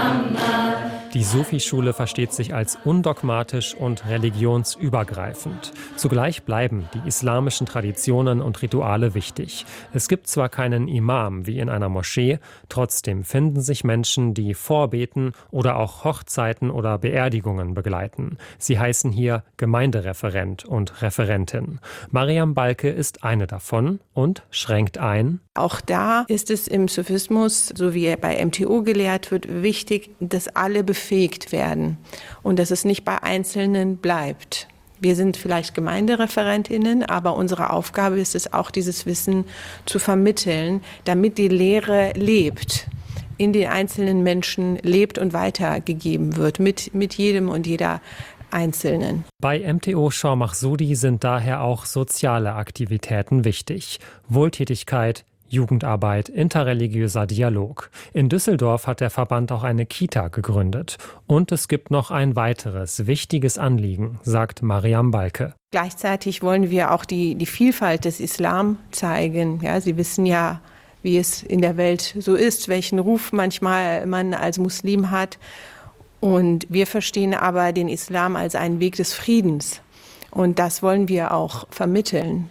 Die Sufi-Schule versteht sich als undogmatisch und religionsübergreifend. Zugleich bleiben die islamischen Traditionen und Rituale wichtig. Es gibt zwar keinen Imam wie in einer Moschee, trotzdem finden sich Menschen, die vorbeten oder auch Hochzeiten oder Beerdigungen begleiten. Sie heißen hier Gemeindereferent und Referentin. Mariam Balke ist eine davon und schränkt ein: Auch da ist es im Sufismus, so wie er bei MTO gelehrt wird, wichtig, dass alle befähigt werden und dass es nicht bei Einzelnen bleibt. Wir sind vielleicht GemeindereferentInnen, aber unsere Aufgabe ist es auch, dieses Wissen zu vermitteln, damit die Lehre lebt, in den einzelnen Menschen lebt und weitergegeben wird, mit jedem und jeder Einzelnen. Bei MTO Shor Mahsudi sind daher auch soziale Aktivitäten wichtig. Wohltätigkeit, Jugendarbeit, interreligiöser Dialog. In Düsseldorf hat der Verband auch eine Kita gegründet. Und es gibt noch ein weiteres wichtiges Anliegen, sagt Mariam Balke. Gleichzeitig wollen wir auch die Vielfalt des Islam zeigen. Ja, Sie wissen ja, wie es in der Welt so ist, welchen Ruf manchmal man als Muslim hat. Und wir verstehen aber den Islam als einen Weg des Friedens. Und das wollen wir auch vermitteln.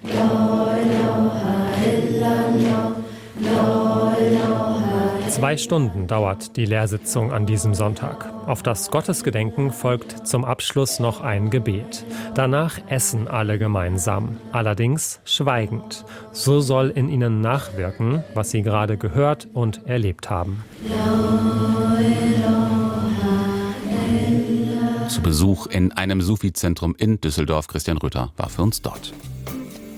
2 Stunden dauert die Lehrsitzung an diesem Sonntag. Auf das Gottesgedenken folgt zum Abschluss noch ein Gebet. Danach essen alle gemeinsam, allerdings schweigend. So soll in ihnen nachwirken, was sie gerade gehört und erlebt haben. Zu Besuch in einem Sufi-Zentrum in Düsseldorf. Christian Rütter war für uns dort.